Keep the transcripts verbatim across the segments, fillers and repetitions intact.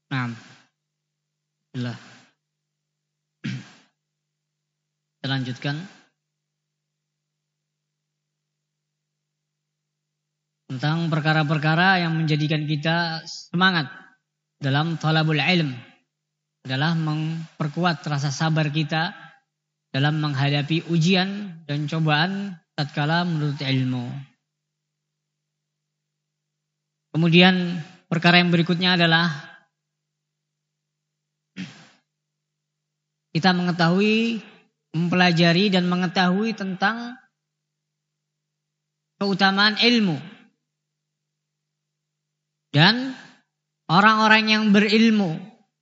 Nah, Bismillah. Kita lanjutkan. Tentang perkara-perkara yang menjadikan kita semangat dalam talabul ilm, adalah memperkuat rasa sabar kita dalam menghadapi ujian dan cobaan tatkala menuntut ilmu. Kemudian perkara yang berikutnya adalah kita mengetahui, mempelajari dan mengetahui tentang keutamaan ilmu. Dan orang-orang yang berilmu,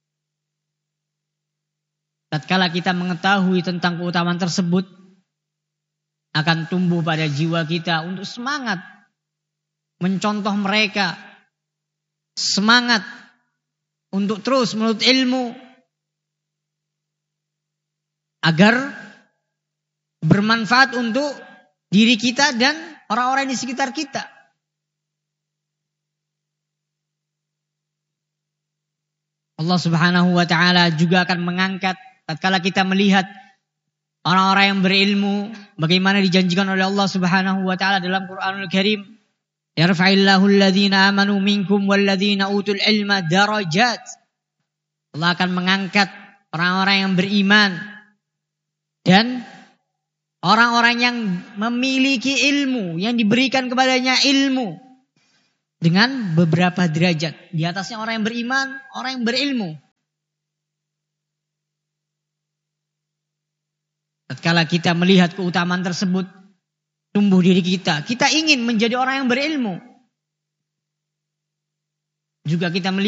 tatkala kita mengetahui tentang keutamaan tersebut, akan tumbuh pada jiwa kita untuk semangat mencontoh mereka, semangat untuk terus menuntut ilmu, agar bermanfaat untuk diri kita dan orang-orang di sekitar kita. Allah Subhanahu wa taala juga akan mengangkat tatkala kita melihat orang-orang yang berilmu, bagaimana dijanjikan oleh Allah Subhanahu wa taala dalam Qur'anul Karim, yarfa'illahu alladhina amanu minkum walladhina utul ilma darajat. Allah akan mengangkat orang-orang yang beriman dan orang-orang yang memiliki ilmu, yang diberikan kepadanya ilmu, dengan beberapa derajat. Di atasnya orang yang beriman, orang yang berilmu. Tatkala kita melihat keutamaan tersebut, tumbuh diri kita. Kita ingin menjadi orang yang berilmu. Juga kita melihat